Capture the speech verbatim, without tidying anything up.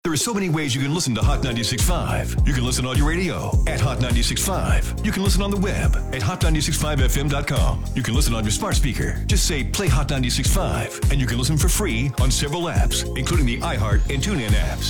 There are so many ways you can listen to Hot ninety-six point five. You can listen on your radio at Hot ninety-six point five. You can listen on the web at hot ninety-six point five f m dot com. You can listen on your smart speaker. Just say play Hot ninety-six point five, and you can listen for free on several apps, including the iHeart and TuneIn apps.